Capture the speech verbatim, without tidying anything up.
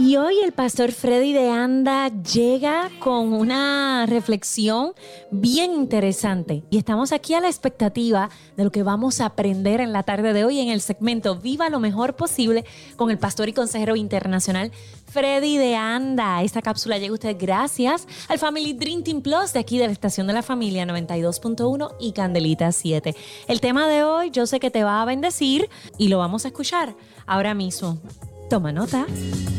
Y hoy el pastor Freddy de Anda llega con una reflexión bien interesante. Y estamos aquí a la expectativa de lo que vamos a aprender en la tarde de hoy en el segmento Viva lo mejor posible con el pastor y consejero internacional Freddy de Anda. Esta cápsula llega a usted gracias al Family Dream Team Plus de aquí de la Estación de la Familia noventa y dos punto uno y Candelita siete. El tema de hoy yo sé que te va a bendecir y lo vamos a escuchar ahora mismo. Toma nota.